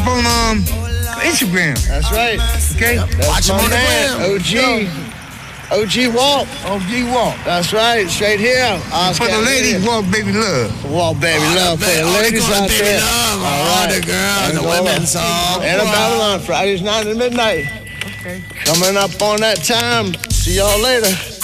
up on Instagram. That's right. Okay? That's Watch him my on the man, gram. OG. OG Walk. OG Walk. That's right. Straight here. For the ladies, Walk Baby Love. Walk Baby Love for the ladies out there. All the girls, the women's song. And a Babylon, Fridays 9 to midnight. Okay. Coming up on that time. See y'all later.